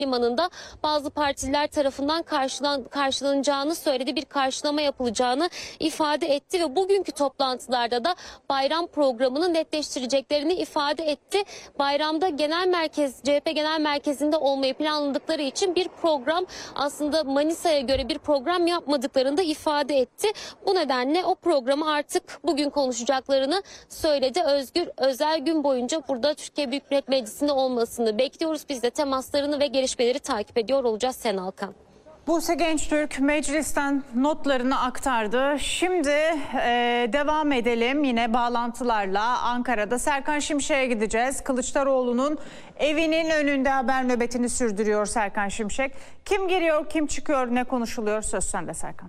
limanında bazı partililer tarafından karşılanacağını söyledi. Bir karşılama yapılacağını ifade etti ve bugünkü toplantılarda da bayram programını netleştireceklerini ifade etti. Bayramda CHP Genel Merkezi'nde olmayı planladıkları için bir program, aslında Manisa'ya göre bir program yapmadıklarını da ifade etti. Bu nedenle o programı artık bugün konuşacaklarını söyledi. Özgür Özel gün boyunca burada Türkiye Büyük Millet Meclisi'nde olmasını bekliyoruz. Biz de temaslarını ve gelişmeleri takip ediyor olacağız Sen Alkan. Buse Gençtürk meclisten notlarını aktardı. Şimdi devam edelim yine bağlantılarla. Ankara'da Serkan Şimşek'e gideceğiz. Kılıçdaroğlu'nun evinin önünde haber nöbetini sürdürüyor Serkan Şimşek. Kim giriyor, kim çıkıyor, ne konuşuluyor? Söz sende Serkan.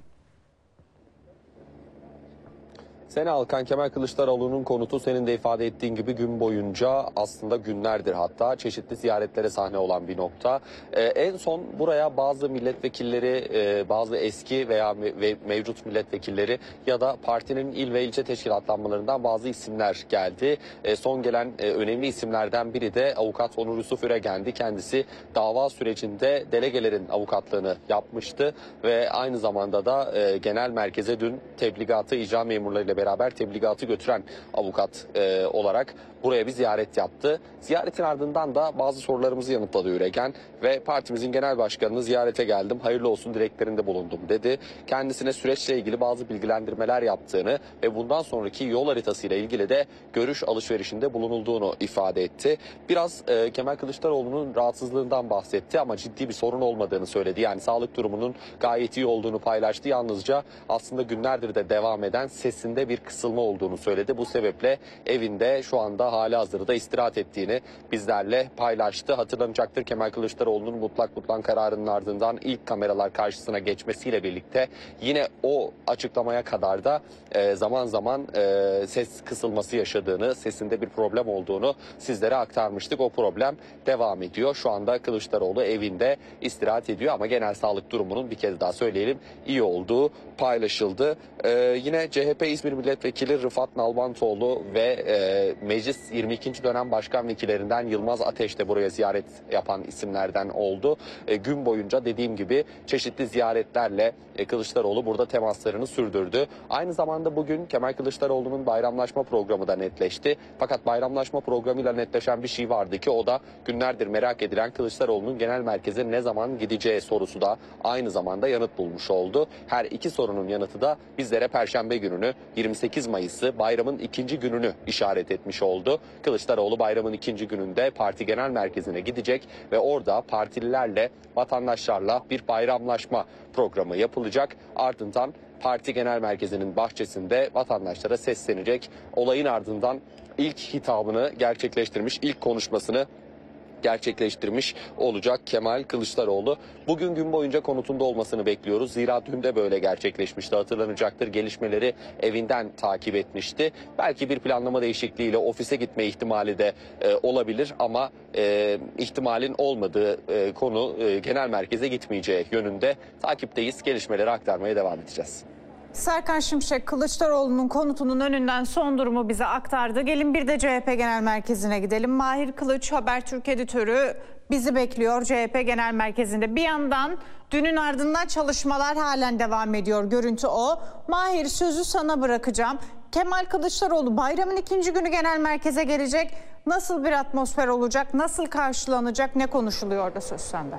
Sen Alkan, Kemal Kılıçdaroğlu'nun konutu senin de ifade ettiğin gibi gün boyunca, aslında günlerdir hatta, çeşitli ziyaretlere sahne olan bir nokta. En son buraya bazı milletvekilleri, bazı eski veya mevcut milletvekilleri ya da partinin il ve ilçe teşkilatlanmalarından bazı isimler geldi. Son gelen önemli isimlerden biri de avukat Onur Yusuf Üregendi. Kendisi dava sürecinde delegelerin avukatlığını yapmıştı ve aynı zamanda da genel merkeze dün tebligatı, icra memurlarıyla beraber tebligatı götüren avukat olarak buraya bir ziyaret yaptı. Ziyaretin ardından da bazı sorularımızı yanıtladı Üregen ve partimizin genel başkanını ziyarete geldim, hayırlı olsun dileklerinde bulundum dedi. Kendisine süreçle ilgili bazı bilgilendirmeler yaptığını ve bundan sonraki yol haritasıyla ilgili de görüş alışverişinde bulunulduğunu ifade etti. Biraz Kemal Kılıçdaroğlu'nun rahatsızlığından bahsetti ama ciddi bir sorun olmadığını söyledi. Yani sağlık durumunun gayet iyi olduğunu paylaştı. Yalnızca aslında günlerdir de devam eden sesinde bir kısılma olduğunu söyledi. Bu sebeple evinde şu anda halihazırda istirahat ettiğini bizlerle paylaştı. Hatırlanacaktır, Kemal Kılıçdaroğlu'nun mutlak kararının ardından ilk kameralar karşısına geçmesiyle birlikte yine o açıklamaya kadar da zaman zaman ses kısılması yaşadığını, sesinde bir problem olduğunu sizlere aktarmıştık. O problem devam ediyor. Şu anda Kılıçdaroğlu evinde istirahat ediyor ama genel sağlık durumunun, bir kez daha söyleyelim, iyi olduğu paylaşıldı. Yine CHP İzmir Milletvekili Rıfat Nalbantoğlu ve Meclis 22. dönem başkan vekillerinden Yılmaz Ateş de buraya ziyaret yapan isimlerden oldu. Gün boyunca dediğim gibi çeşitli ziyaretlerle Kılıçdaroğlu burada temaslarını sürdürdü. Aynı zamanda bugün Kemal Kılıçdaroğlu'nun bayramlaşma programı da netleşti. Fakat bayramlaşma programıyla netleşen bir şey vardı ki o da günlerdir merak edilen Kılıçdaroğlu'nun genel merkeze ne zaman gideceği sorusu da aynı zamanda yanıt bulmuş oldu. Her iki sorunun yanıtı da bizlere Perşembe gününü, 28 Mayıs'ı, bayramın ikinci gününü işaret etmiş oldu. Kılıçdaroğlu bayramın ikinci gününde parti genel merkezine gidecek ve orada partililerle, vatandaşlarla bir bayramlaşma programı yapılacak. Ardından parti genel merkezinin bahçesinde vatandaşlara seslenecek. Olayın ardından ilk hitabını gerçekleştirmiş, ilk konuşmasını gerçekleştirmiş olacak Kemal Kılıçdaroğlu. Bugün gün boyunca konutunda olmasını bekliyoruz. Zira dün de böyle gerçekleşmişti. Hatırlanacaktır, gelişmeleri evinden takip etmişti. Belki bir planlama değişikliğiyle ofise gitme ihtimali de olabilir ama ihtimalin olmadığı konu genel merkeze gitmeyeceği yönünde. Takipteyiz. Gelişmeleri aktarmaya devam edeceğiz. Serkan Şimşek Kılıçdaroğlu'nun konutunun önünden son durumu bize aktardı. Gelin bir de CHP Genel Merkezi'ne gidelim. Mahir Kılıç, Habertürk editörü, bizi bekliyor CHP Genel Merkezi'nde. Bir yandan dünün ardından çalışmalar halen devam ediyor. Görüntü o. Mahir, sözü sana bırakacağım. Kemal Kılıçdaroğlu bayramın ikinci günü genel merkeze gelecek. Nasıl bir atmosfer olacak? Nasıl karşılanacak? Ne konuşuluyor da söz sende?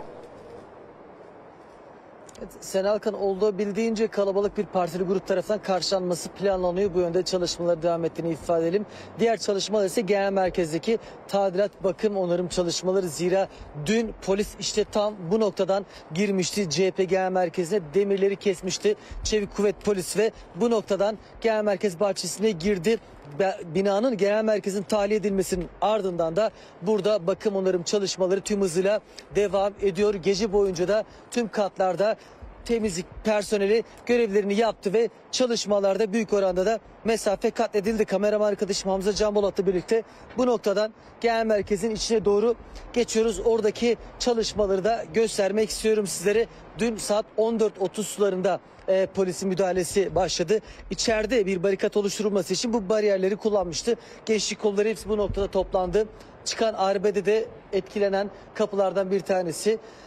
Sen Alkan, olabildiğince kalabalık bir partili grup tarafından karşılanması planlanıyor. Bu yönde çalışmalar devam ettiğini ifade edelim. Diğer çalışmalar ise genel merkezdeki tadilat, bakım, onarım çalışmaları. Zira dün polis işte tam bu noktadan girmişti CHP genel merkezine, demirleri kesmişti Çevik Kuvvet Polis ve bu noktadan genel merkez bahçesine girdi. Binanın genel merkezin tahliye edilmesinin ardından da burada bakım onarım çalışmaları tüm hızıyla devam ediyor. Gece boyunca da tüm katlarda temizlik personeli görevlerini yaptı ve çalışmalarda büyük oranda da mesafe kat edildi. Kameraman arkadaşım Hamza Canbolat'la birlikte bu noktadan genel merkezin içine doğru geçiyoruz. Oradaki çalışmaları da göstermek istiyorum sizlere. Dün saat 14.30 sularında polisin müdahalesi başladı. İçeride bir barikat oluşturulması için bu bariyerleri kullanmıştı. Gençlik kolları hepsi bu noktada toplandı. Çıkan arbede de etkilenen kapılardan bir tanesi.